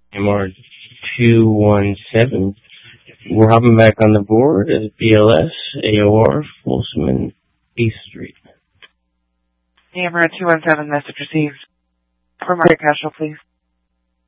AMR 217. We're hopping back on the board as BLS, AOR, Folsom, and East Street. AMR 217, message received. For Market Casual, please.